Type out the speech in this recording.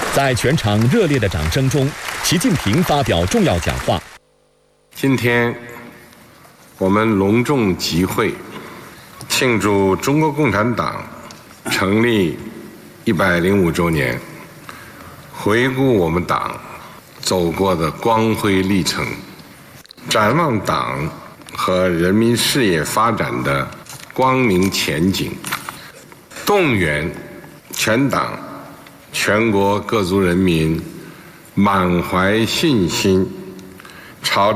在全场热烈的掌声中，习近平发表重要讲话。 今天，我们隆重集会，庆祝中国共产党成立105周年，回顾我们党走过的光辉历程，展望党和人民事业发展的光明前景，动员全党全国各族人民满怀信心，朝着